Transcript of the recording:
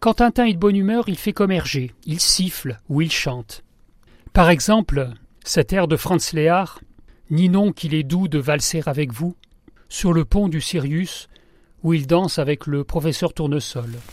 Quand Tintin est de bonne humeur, il fait comme Hergé, il siffle ou il chante. Par exemple, cet air de Franz Lehár, « Ninon qu'il est doux de valser avec vous », sur le pont du Sirius, où il danse avec le professeur Tournesol.